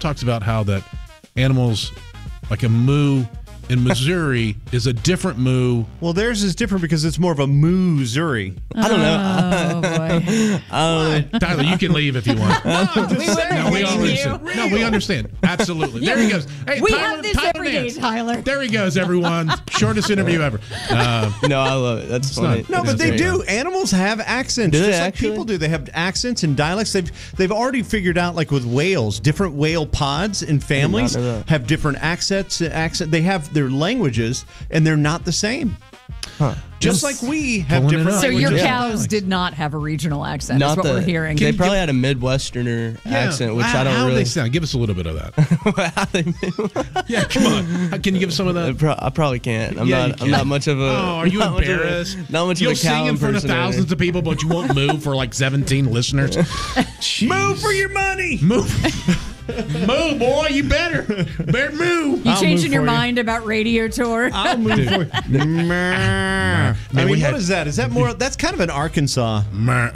talks about how that animals, like a moo in Missouri, is a different moo. Well, theirs is different because it's more of a Missouri. I don't know. Oh, boy. Tyler, you can leave if you want. We understand. No, we understand. Absolutely. There he goes. Hey, We Tyler, have this every day, Nance. Tyler. There he goes, everyone. Shortest interview ever. No, I love it. That's funny. No, but they do. Animals have accents. Do they just like actually? people do. They have accents and dialects. They've already figured out, like with whales, different whale pods and families know that. have different accents. They have their languages, and they're not the same. Just like we have Pulling it different up. So your languages. cows did not have a regional accent, is Not what we're hearing. They probably had a Midwesterner accent, which I don't How really. they sound? Give us a little bit of that. How they Yeah, come on. Can you give us some of that? I probably can't. I'm Yeah, you not. can. I'm not much of a. Oh, are you not much of a- embarrassed? Not much You'll of a cow sing in front of impersonator. thousands of people, but you won't move for like 17 listeners. Move for your money. Move. Move, boy. You better. Better move. You changing your mind about radio tour? I'll move for you. I mean, we what had- is that? Is that more? That's kind of an Arkansas. Meh.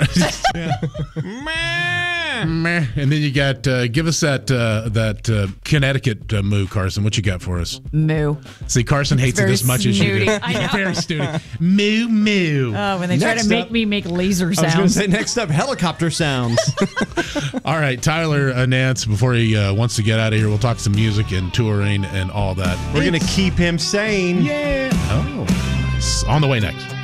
Meh. And then you got, give us that Connecticut moo, Carson. What you got for us? Moo. See, Carson hates it very as much as you do. snooty. I know. Very snooty. Moo, moo. Oh, when they try Next to make up- me make laser I was going to sounds. say next up, helicopter sounds. All right, Tyler Nance, before he wants to get out of here, we'll talk some music and touring and all that. We're going to keep him sane. Yeah. Oh. On the way next.